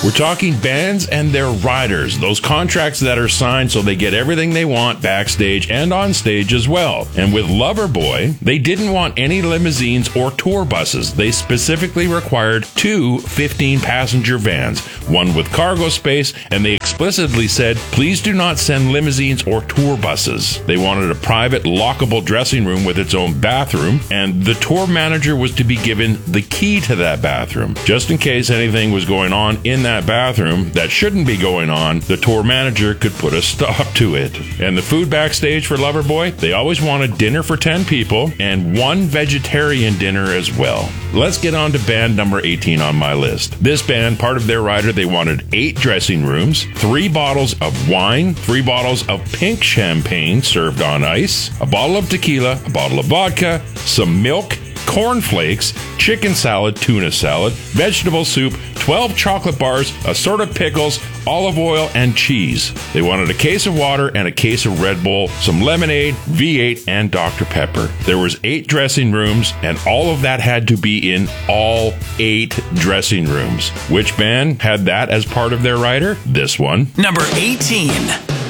We're talking bands and their riders, those contracts that are signed so they get everything they want backstage and on stage as well. And with Loverboy, they didn't want any limousines or tour buses. They specifically required 2 15-passenger vans, one with cargo space, and they explicitly said, please do not send limousines or tour buses. They wanted a private, lockable dressing room with its own bathroom, and the tour manager was to be given the key to that bathroom. Just in case anything was going on in that bathroom that shouldn't be going on, the tour manager could put a stop to it. And the food backstage for Loverboy, they always wanted dinner for 10 people and 1 vegetarian dinner as well. Let's get on to band number 18 on my list. This band, part of their rider, they wanted 8 dressing rooms, 3 bottles of wine, 3 bottles of pink champagne served on ice, a bottle of tequila, a bottle of vodka, some milk, cornflakes, chicken salad, tuna salad, vegetable soup, 12 chocolate bars, assorted pickles, olive oil, and cheese. They wanted a case of water and a case of Red Bull, some lemonade, V8, and Dr. Pepper. There was 8 dressing rooms, and all of that had to be in all 8 dressing rooms. Which band had that as part of their rider? This one. Number 18.